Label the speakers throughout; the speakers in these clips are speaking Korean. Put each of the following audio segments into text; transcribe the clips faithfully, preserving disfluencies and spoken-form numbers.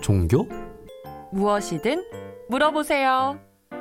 Speaker 1: 종교?
Speaker 2: 무엇이든 물어보세요.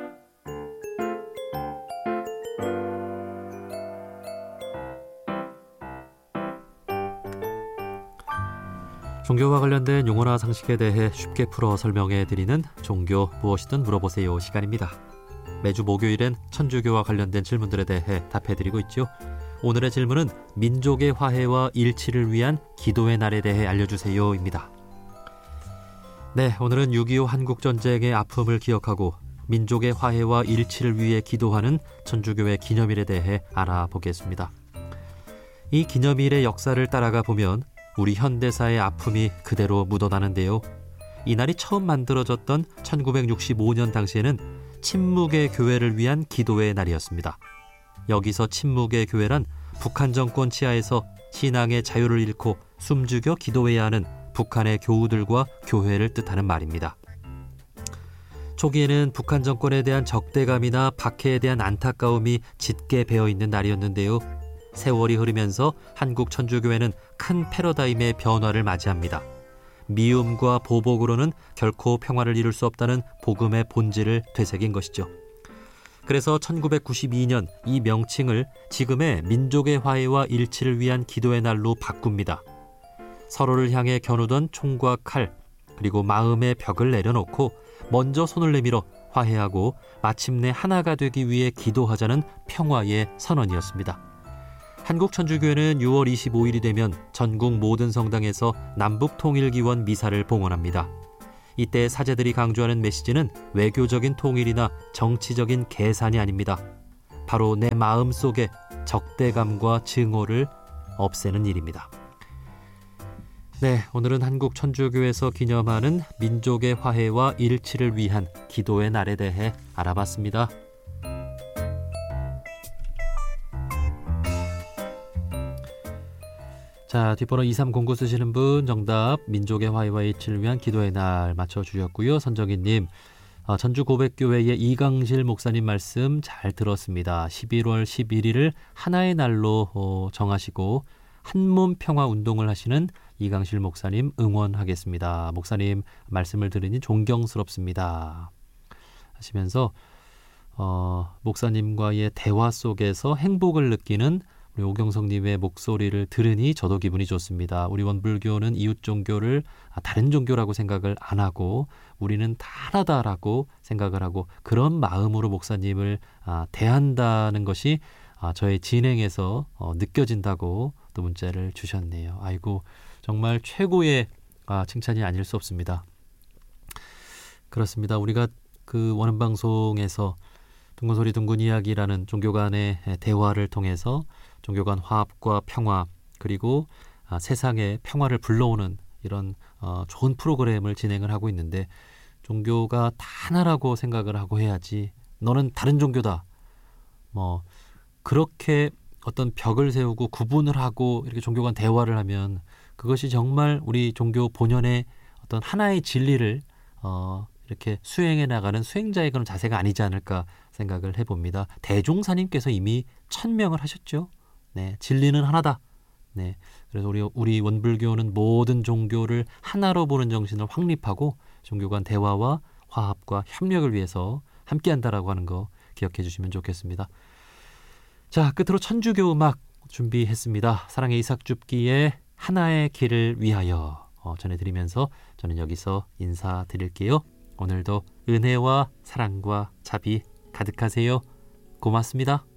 Speaker 1: 종교와 관련된 용어나 상식에 대해 쉽게 풀어 설명해 드리는 종교 무엇이든 물어보세요 시간입니다. 매주 목요일엔 천주교와 관련된 질문들에 대해 답해 드리고 있죠. 오늘의 질문은 민족의 화해와 일치를 위한 기도의 날에 대해 알려주세요입니다. 네, 오늘은 육이오 한국전쟁의 아픔을 기억하고 민족의 화해와 일치를 위해 기도하는 천주교의 기념일에 대해 알아보겠습니다. 이 기념일의 역사를 따라가 보면 우리 현대사의 아픔이 그대로 묻어나는데요. 이날이 처음 만들어졌던 천구백육십오 년 당시에는 침묵의 교회를 위한 기도의 날이었습니다. 여기서 침묵의 교회란 북한 정권 치하에서 신앙의 자유를 잃고 숨죽여 기도해야 하는 북한의 교우들과 교회를 뜻하는 말입니다. 초기에는 북한 정권에 대한 적대감이나 박해에 대한 안타까움이 짙게 배어있는 날이었는데요. 세월이 흐르면서 한국 천주교회는 큰 패러다임의 변화를 맞이합니다. 미움과 보복으로는 결코 평화를 이룰 수 없다는 복음의 본질을 되새긴 것이죠. 그래서 천구백구십이 년 이 명칭을 지금의 민족의 화해와 일치를 위한 기도의 날로 바꿉니다. 서로를 향해 겨누던 총과 칼, 그리고 마음의 벽을 내려놓고 먼저 손을 내밀어 화해하고 마침내 하나가 되기 위해 기도하자는 평화의 선언이었습니다. 한국 천주교회는 유월 이십오일이 되면 전국 모든 성당에서 남북통일기원 미사를 봉헌합니다. 이때 사제들이 강조하는 메시지는 외교적인 통일이나 정치적인 계산이 아닙니다. 바로 내 마음속에 적대감과 증오를 없애는 일입니다. 네, 오늘은 한국 천주교에서 기념하는 민족의 화해와 일치를 위한 기도의 날에 대해 알아봤습니다. 자, 뒷번호 이삼공구 쓰시는 분 정답 민족의 화해와 일치를 위한 기도의 날 맞춰주셨고요. 선정희님, 어, 전주고백교회의 이강실 목사님 말씀 잘 들었습니다. 십일월 십일일을 하나의 날로 어, 정하시고 한몸 평화 운동을 하시는 이강실 목사님 응원하겠습니다. 목사님 말씀을 들으니 존경스럽습니다 하시면서 어, 목사님과의 대화 속에서 행복을 느끼는 우리 오경성님의 목소리를 들으니 저도 기분이 좋습니다. 우리 원불교는 이웃 종교를 다른 종교라고 생각을 안 하고 우리는 다 하나다라고 생각을 하고 그런 마음으로 목사님을 대한다는 것이 저의 진행에서 느껴진다고 또 문자를 주셨네요. 아이고, 정말 최고의 칭찬이 아닐 수 없습니다. 그렇습니다. 우리가 그 원음방송에서 둥근소리 둥근이야기라는 종교 간의 대화를 통해서 종교 간 화합과 평화, 그리고 아, 세상에 평화를 불러오는 이런 어, 좋은 프로그램을 진행을 하고 있는데, 종교가 다 하나라고 생각을 하고 해야지 너는 다른 종교다, 뭐 그렇게 어떤 벽을 세우고 구분을 하고 이렇게 종교 간 대화를 하면 그것이 정말 우리 종교 본연의 어떤 하나의 진리를 어, 이렇게 수행해 나가는 수행자의 그런 자세가 아니지 않을까 생각을 해봅니다. 대종사님께서 이미 천명을 하셨죠. 네, 진리는 하나다. 네, 그래서 우리 우리 원불교는 모든 종교를 하나로 보는 정신을 확립하고 종교 간 대화와 화합과 협력을 위해서 함께한다라고 하는 거 기억해 주시면 좋겠습니다. 자, 끝으로 천주교 음악 준비했습니다. 사랑의 이삭줍기의 하나의 길을 위하여 어, 전해드리면서 저는 여기서 인사드릴게요. 오늘도 은혜와 사랑과 자비 가득하세요. 고맙습니다.